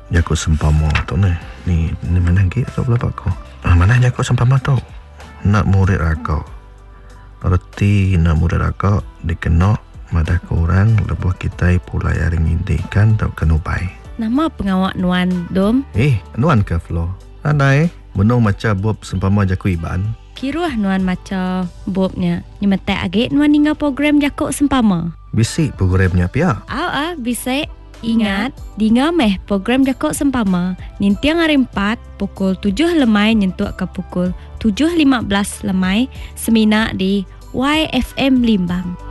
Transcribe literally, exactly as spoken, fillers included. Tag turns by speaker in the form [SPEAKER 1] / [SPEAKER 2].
[SPEAKER 1] Jakut sempama tu ni. Ni, ni mana lagi tu pula Pak Ko? Ah, mana jakut sempama tu? Nak murid rakau. Erti nak murid rakau dikena madah korang lebuh kita pulai aring indikan tak kenupai.
[SPEAKER 2] Nama pengawak Nuan Dom?
[SPEAKER 1] Eh, Nuan ke Flo? Andai, menung macam bob sempama jaku iban.
[SPEAKER 2] Kiruah Nuan macam bobnya. Nyemetek agak Nuan tinggal program jakuk sempama.
[SPEAKER 1] Bisik programnya pia.
[SPEAKER 2] Aw ah, bisik. Ingat, dinga meh program jakuk sempama. Nintiang hari empat, pukul tujuh lemai nyentuk ke pukul tujuh lima belas lemai. Semina di Y F M Limbang.